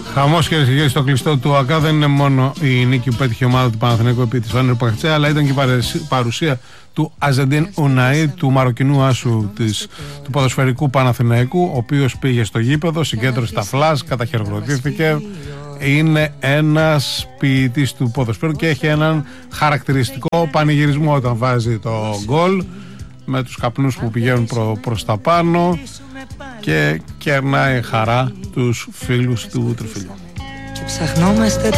Χαμός και κύριοι στο κλειστό του ΑΚΑ δεν είναι μόνο η νίκη που πέτυχε η ομάδα του Παναθηναϊκού επί της Φανέρ Παχτσέα, αλλά ήταν και η παρουσία του Αζεντίν Ουναή, του Μαροκινού άσου του ποδοσφαιρικού Παναθηναϊκού, ο οποίος πήγε στο γήπεδο, συγκέντρωσε τα φλας, καταχειροκροτήθηκε. Είναι ένας ποιητής του ποδοσφαίρου και έχει έναν χαρακτηριστικό πανηγυρισμό όταν βάζει το γκολ, με τους καπνούς που πηγαίνουν προς τα πάνω, και κερνάει χαρά τους φίλους του τριφύλιου. Και ψαχνόμαστε